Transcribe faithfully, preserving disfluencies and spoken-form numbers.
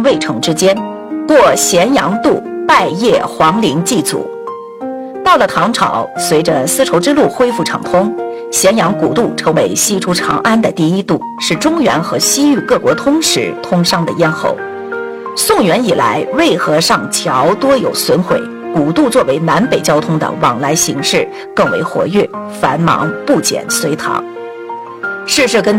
渭城之间，过咸阳渡，拜谒皇陵祭祖。到了唐朝，随着丝绸之路恢复畅通，咸阳古渡成为西出长安的第一渡，是中原和西域各国通使通商的咽喉。宋元以来，渭河上桥多有损毁，古渡作为南北交通的往来形式更为活跃繁忙，不减隋唐。事实跟